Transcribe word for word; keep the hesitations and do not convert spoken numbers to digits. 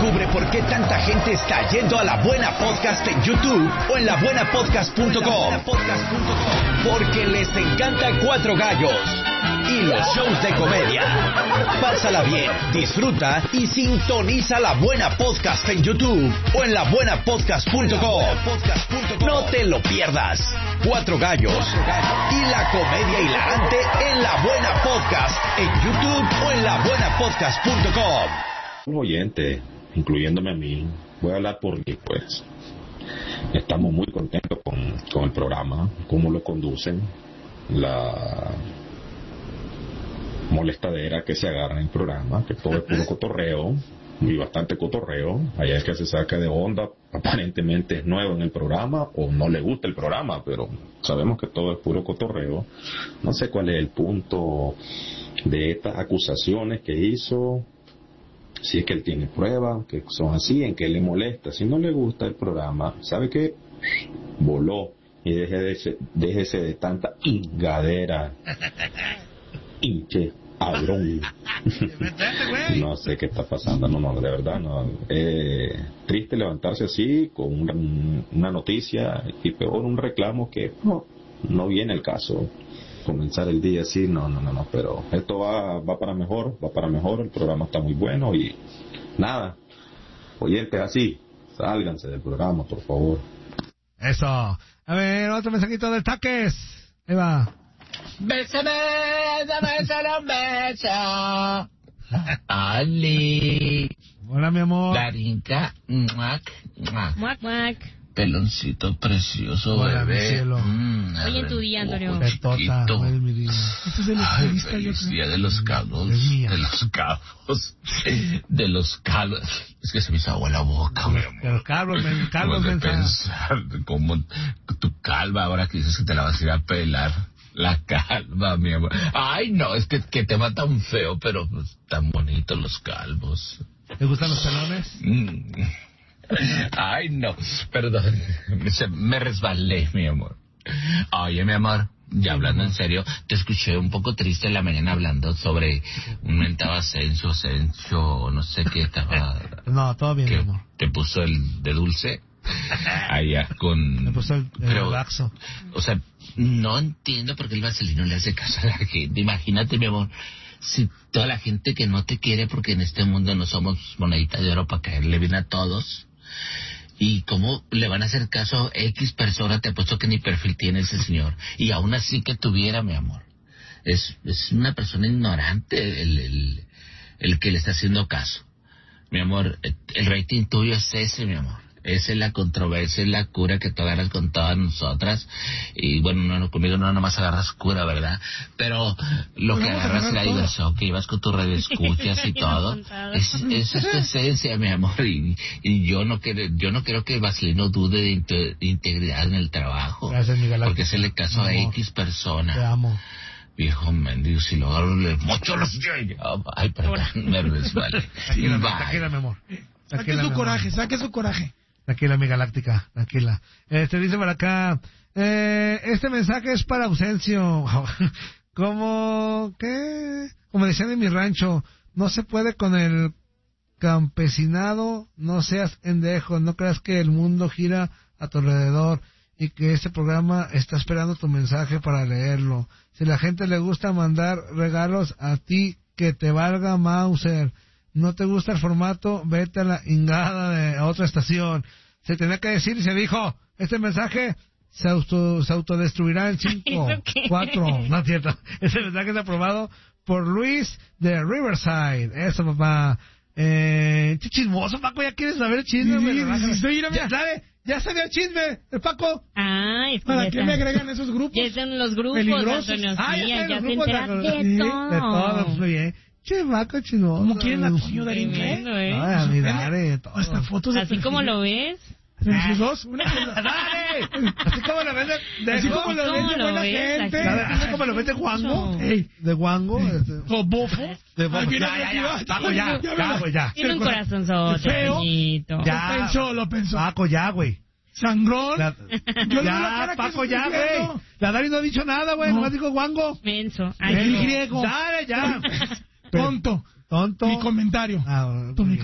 Descubre por qué tanta gente está yendo a La Buena Podcast en YouTube o en la buena podcast punto com. Porque les encanta Cuatro Gallos y los shows de comedia. Pásala bien, disfruta y sintoniza La Buena Podcast en YouTube o en la buena podcast punto com. No te lo pierdas. Cuatro Gallos y la comedia hilarante en La Buena Podcast en YouTube o en la buena podcast punto com. Un oyente, incluyéndome a mí, voy a hablar por mí, pues. Estamos muy contentos con, con el programa, cómo lo conducen, la molestadera que se agarra en el programa, que todo es puro cotorreo, y bastante cotorreo. Allá es que se saca de onda, aparentemente es nuevo en el programa, o no le gusta el programa, pero sabemos que todo es puro cotorreo. No sé cuál es el punto de estas acusaciones que hizo, si es que él tiene pruebas, que son así, en que le molesta. Si no le gusta el programa, ¿sabe qué? Voló. Y deje de, déjese de tanta hingadera. Hinche, adrón. No sé qué está pasando, no, no, de verdad, no. Eh, triste levantarse así, con una, una noticia, y peor un reclamo que no, no viene el caso. Comenzar el día así, no, no, no, no, pero esto va, va para mejor, va para mejor, el programa está muy bueno y nada, oyentes así, sálganse del programa, por favor. Eso. A ver, otro mensajito del Taques. Ahí va. Bésame, dame solo un beso. Ali. Hola, mi amor. Darinka, muac, muac. Muac, muac. Peloncito precioso, hola, bebé. Mi cielo. Mm, Hoy en tu día, Antonio. Petota, hoy es mi día. Este es el Ay, estilista, yo feliz creo. día de los cabos. Es mía. De los cabos. De los calvos. Es que se me hizo agua la boca, mi amor. Pero Carlos, men, Carlos, Acabo de mensa. pensar cómo tu calva, ahora que dices que te la vas a ir a pelar. La calva, mi amor. Ay, no, es que, que tema tan feo, pero pues, tan bonitos los calvos. ¿Te gustan los pelones? Mm. Ay, no, perdón, me, me resbalé, mi amor. Oye, mi amor, ya hablando en serio, te escuché un poco triste en la mañana hablando sobre un mentado Asensio, Asensio, no sé qué estaba... No, todo bien, mi que amor. te puso el de dulce allá con... Me puso el, el pero, laxo. O sea, no entiendo por qué el vaselino le hace caso a la gente. Imagínate, mi amor, si toda la gente que no te quiere, porque en este mundo no somos monedita de oro para caerle bien a todos... ¿Y cómo le van a hacer caso a X persona? Te apuesto que ni perfil tiene ese señor. Y aún así que tuviera, mi amor. Es, es una persona ignorante el, el, el que le está haciendo caso. Mi amor, el rating tuyo es ese, mi amor. Esa es la controversia, es la cura que tú agarras con todas nosotras. Y bueno, no, no, conmigo no nomás agarras cura, ¿verdad? Pero lo que agarras es la diversión, que ibas con tu radio escuchas y todo. Es, esa es tu esencia, mi amor. Y, y yo no quiero, yo no quiero que Vaselino dude de, inte- de integridad en el trabajo. Gracias, mi galáctica. Porque se le caso a Amor. X persona. Te amo. Viejo mendigo, si lo agarro le mocho los yeyos. Ay, perdón, me resbalé. Tranquila, Bye. tranquila, mi amor. Saque Tranquila, su mi amor. coraje, saque su coraje. Tranquila, mi galáctica, tranquila. Este dice para acá, eh, este mensaje es para Ausencio. Como, ¿qué? Como decían en mi rancho, no se puede con el campesinado, no seas endejo, no creas que el mundo gira a tu alrededor y que este programa está esperando tu mensaje para leerlo. Si la gente le gusta mandar regalos a ti, que te valga Mauser. No te gusta el formato, vete a la ingada de otra estación. Se tenía que decir y se dijo, este mensaje se auto, se autodestruirá en cinco, cuatro, no es cierto. Ese mensaje es aprobado por Luis de Riverside. Eso, papá. Eh, qué chismoso, Paco, ya quieres saber el chisme. Sí, güey, sí, sí, estoy irme. ya sabe, ya sabe el chisme, el Paco. Ah, es que ¿Para ya qué está- me agregan esos grupos? Ya están en los grupos, Peligrosos. Antonio. Sí, Ah, ya ya, está en los se grupos entera de- de, sí, todo. de todo, muy bien. Che, Paco, chismoso. ¿Cómo quieren a tu señor Darín? ¿Qué? Tremendo, ¿eh? Ay, a mi Dare, todo. Hasta fotos de Así como lo ves. Entre sus dos, una cosa. ¡Dale! Así como lo ven de, de Así como lo ven de ¿Cómo lo buena ves? gente. Aquí. así como lo ven de Guango. Ey. De Guango. Este, O bofo. de Ay, mira, ya, ya, ya, mira, Paco, ya, ya, ya, güey, ya. Tiene un corazonzote, Feo. pequeñito. Ya. Lo pensó, lo pensó. Paco, ya, güey. Sangrón. La- Yo le veo la ya, cara que Paco, estoy ya, viendo. güey. La Dari no ha dicho nada, güey. No. Nomás dijo Guango. Menso. El Ay, no. griego. Dale, ya. Tonto. Tonto. Mi comentario. Ah, Tu- mi